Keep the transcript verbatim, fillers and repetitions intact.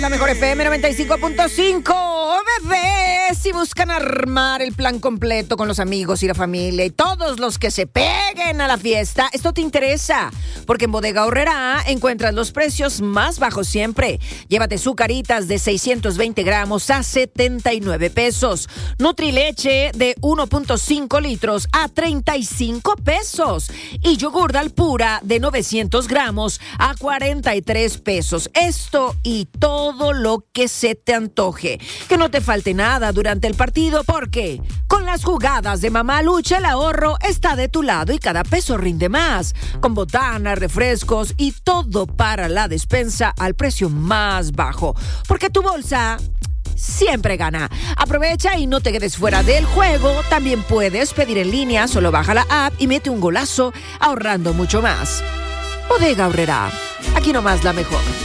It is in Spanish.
La mejor F M noventa y cinco punto cinco, bebé. Si buscan armar el plan completo con los amigos y la familia y todos los que se peguen a la fiesta, esto te interesa, porque en Bodega Aurrerá encuentras los precios más bajos siempre. Llévate sucaritas de seiscientos veinte gramos a setenta y nueve pesos. Nutrileche de uno punto cinco litros a treinta y cinco pesos. Y yogur Dalpura de novecientos gramos a cuarenta y tres pesos. Esto y todo Todo lo que se te antoje. Que no te falte nada durante el partido, porque con las jugadas de Mamá Lucha el ahorro está de tu lado y cada peso rinde más. Con botanas, refrescos y todo para la despensa al precio más bajo. Porque tu bolsa siempre gana. Aprovecha y no te quedes fuera del juego. También puedes pedir en línea, solo baja la app y mete un golazo ahorrando mucho más. Bodega Aurrerá, aquí nomás la mejor.